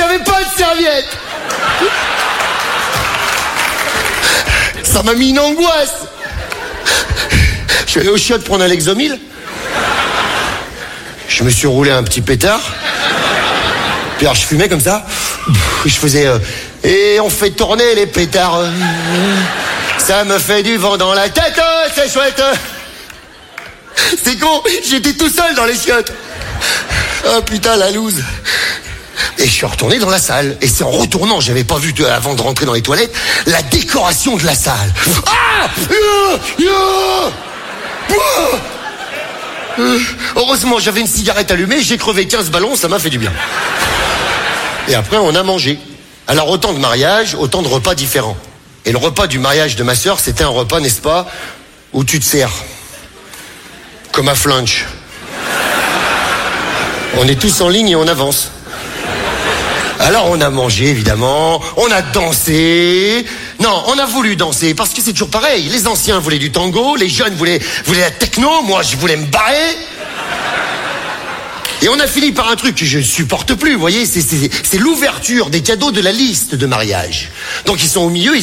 avait pas de serviette. Ça m'a mis une angoisse. Je suis allé au chiottes prendre un Lexomil. Je me suis roulé un petit pétard. Puis alors je fumais comme ça. Je faisais... et on fait tourner les pétards. Ça me fait du vent dans la tête, c'est chouette. C'est con, j'étais tout seul dans les chiottes. Oh putain, la loose. Et je suis retourné dans la salle. Et c'est en retournant, j'avais pas vu avant de rentrer dans les toilettes, la décoration de la salle. Ah, heureusement, j'avais une cigarette allumée, j'ai crevé 15 ballons, ça m'a fait du bien. Et après, on a mangé. Alors, autant de mariages, autant de repas différents. Et le repas du mariage de ma sœur, c'était un repas, n'est-ce pas, où tu te sers. Comme à Flunch. On est tous en ligne et on avance. Alors on a mangé, évidemment, on a dansé. Non, on a voulu danser, parce que c'est toujours pareil. Les anciens voulaient du tango, les jeunes voulaient la techno, moi je voulais me barrer. Et on a fini par un truc que je ne supporte plus, vous voyez, c'est l'ouverture des cadeaux de la liste de mariage. Donc ils sont au milieu,